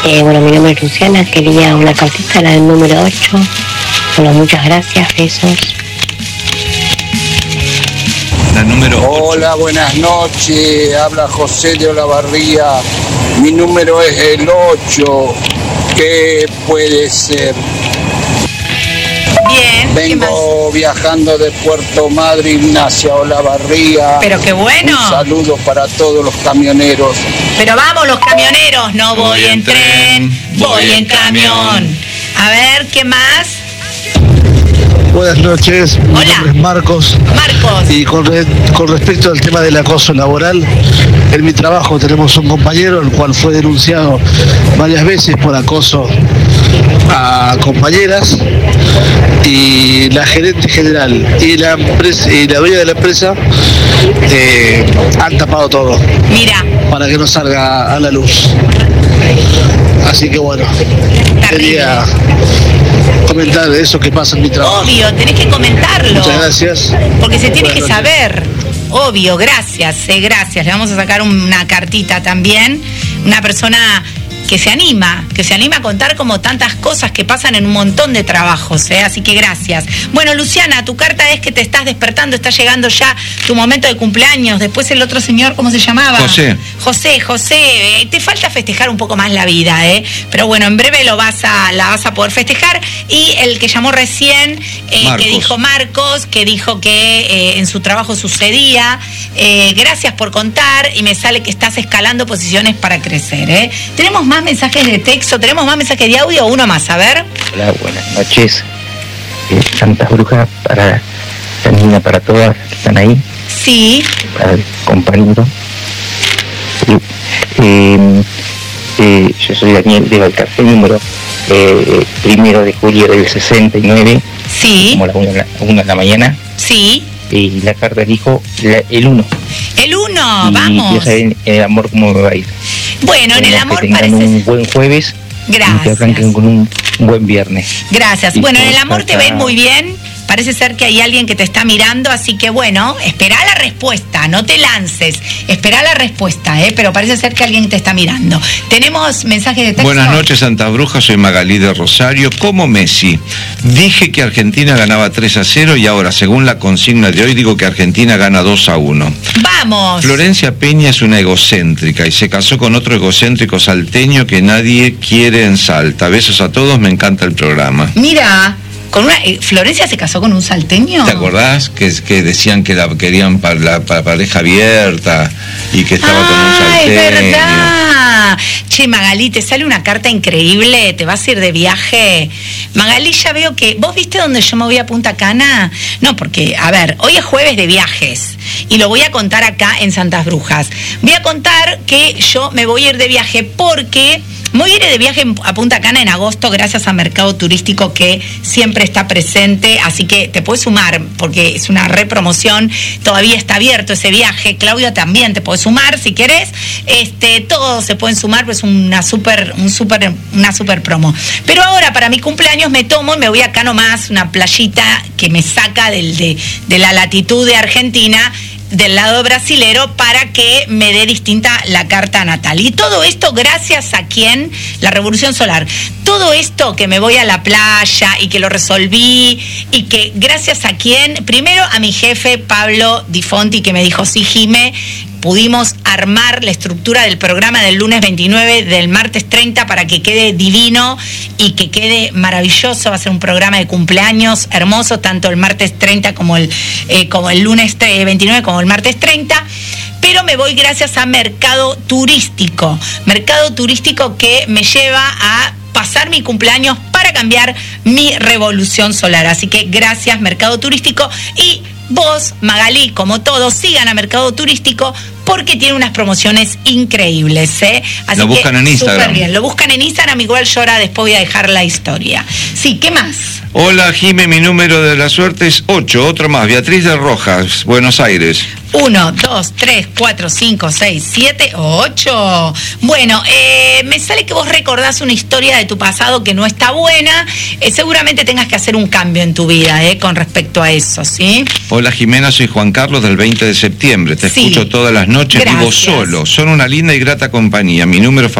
Bueno, mi nombre es Luciana, quería una cartita, la del número 8. Bueno, muchas gracias, besos. La número 8. Hola, buenas noches, habla José de Olavarría. Mi número es el 8. ¿Qué puede ser? Bien. Vengo viajando de Puerto Madryn hacia Olavarría. Pero qué bueno. Un saludo para todos los camioneros. Pero vamos los camioneros, no voy en tren, voy en camión. A ver, ¿qué más? Buenas noches, mi nombre es Marcos. Marcos. Y con respecto al tema del acoso laboral, en mi trabajo tenemos un compañero el cual fue denunciado varias veces por acoso a compañeras, y la gerente general y la empresa y la dueña de la empresa han tapado todo. Mira. Para que no salga a la luz. Así que bueno, quería comentar eso que pasa en mi trabajo. Obvio, tenés que comentarlo. Muchas gracias. Porque se tiene Buenas que noches. saber. Obvio, gracias, gracias. Le vamos a sacar una cartita también. Una persona que se anima a contar como tantas cosas que pasan en un montón de trabajos, así que gracias. Bueno, Luciana, tu carta es que te estás despertando, está llegando ya tu momento de cumpleaños. Después el otro señor, ¿cómo se llamaba? José, te falta festejar un poco más la vida, pero bueno, en breve la vas a poder festejar. Y el que llamó recién, que dijo Marcos, que dijo que en su trabajo sucedía, gracias por contar, y me sale que estás escalando posiciones para crecer, Tenemos más mensajes de texto, tenemos más mensajes de audio, uno más, a ver. Hola, buenas noches. Santas Brujas para la niña, para todas que están ahí. Sí. Para el compañero. Yo soy Daniel de Valcarce, número 1 de julio del 69. Sí. Como a las 1 de la mañana. Sí. Y la carta dijo el 1. El 1, y vamos. Quiero saber en el amor cómo me va a ir. Bueno, en el amor que tengan parece... un buen jueves. Gracias. Y que arranquen con un buen viernes. Gracias. Y bueno, en el por amor te va a ir muy bien. Parece ser que hay alguien que te está mirando, así que bueno, espera la respuesta, no te lances, espera la respuesta, pero parece ser que alguien te está mirando. Tenemos mensaje de texto. Buenas noches, Santa Bruja, soy Magalí de Rosario. Como Messi, dije que Argentina ganaba 3-0 y ahora, según la consigna de hoy, digo que Argentina gana 2-1. ¡Vamos! Florencia Peña es una egocéntrica y se casó con otro egocéntrico salteño que nadie quiere en Salta. Besos a todos, me encanta el programa. Mira... ¿Florencia se casó con un salteño? ¿Te acordás? Que decían que la querían para la pareja abierta y que estaba con un salteño. ¡Es verdad! Che, Magalí, te sale una carta increíble, te vas a ir de viaje. Magalí, ya veo que... ¿Vos viste dónde yo me voy a Punta Cana? No, porque, a ver, hoy es jueves de viajes y lo voy a contar acá en Santas Brujas. Voy a contar que yo me voy a ir de viaje porque... Me voy a ir de viaje a Punta Cana en agosto gracias a Mercado Turístico que siempre está presente, así que te puedes sumar porque es una repromoción, todavía está abierto ese viaje. Claudia, también te puedes sumar si querés, todos se pueden sumar, pues una super promo. Pero ahora para mi cumpleaños me tomo y me voy acá nomás, una playita que me saca de la latitud de Argentina, del lado brasilero, para que me dé distinta la carta natal. Y todo esto gracias a quién, la Revolución Solar. Todo esto que me voy a la playa y que lo resolví y que gracias a quién, primero a mi jefe Pablo Di Fonti, que me dijo, sí, Jime, pudimos armar la estructura del programa del lunes 29, del martes 30, para que quede divino y que quede maravilloso. Va a ser un programa de cumpleaños hermoso, tanto el martes 30 como el lunes 29, como el martes 30. Pero me voy gracias a Mercado Turístico que me lleva a pasar mi cumpleaños para cambiar mi revolución solar. Así que gracias, Mercado Turístico. Y vos, Magalí, como todos, sigan a Mercado Turístico porque tiene unas promociones increíbles, Así lo buscan en Instagram. Súper bien, lo buscan en Instagram, igual yo ahora después voy a dejar la historia. Sí, ¿qué más? Hola, Jime, mi número de la suerte es 8, otro más, Beatriz de Rojas, Buenos Aires. 1, 2, 3, 4, 5, 6, 7, 8. Bueno, me sale que vos recordás una historia de tu pasado que no está buena. Seguramente tengas que hacer un cambio en tu vida, con respecto a eso, ¿sí? Hola, Jimena, soy Juan Carlos del 20 de septiembre. Te escucho todas las noches, gracias. Vivo solo. Son una linda y grata compañía. Mi número